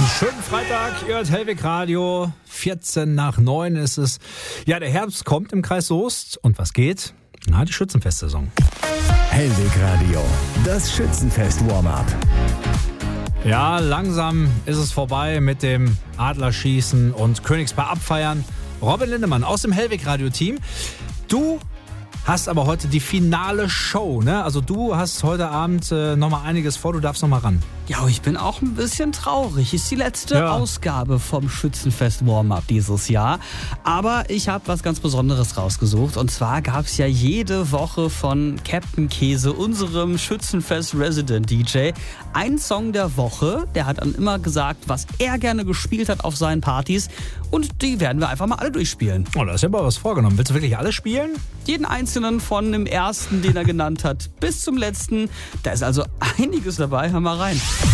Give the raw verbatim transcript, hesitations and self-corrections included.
Schönen Freitag, ihr hört Hellweg Radio, vierzehn nach neun ist es. Ja, der Herbst kommt im Kreis Soest und was geht? Na, die Schützenfestsaison. Hellweg Radio, das Schützenfest-Warm-Up. Ja, langsam ist es vorbei mit dem Adlerschießen und Königspaar abfeiern. Robin Lindemann aus dem Hellweg Radio-Team. Du hast aber heute die finale Show, ne? Also du hast heute Abend äh, nochmal einiges vor, du darfst nochmal ran. Ja, ich bin auch ein bisschen traurig. Ist die letzte Ja. Ausgabe vom Schützenfest Warm-Up dieses Jahr. Aber ich habe was ganz Besonderes rausgesucht. Und zwar gab es ja jede Woche von Captain Käse, unserem Schützenfest-Resident-D J, einen Song der Woche. Der hat dann immer gesagt, was er gerne gespielt hat auf seinen Partys. Und die werden wir einfach mal alle durchspielen. Oh, da ist ja aber was vorgenommen. Willst du wirklich alle spielen? Jeden einzelnen von dem ersten, den er genannt hat, bis zum letzten. Da ist also einiges dabei. Hör mal rein.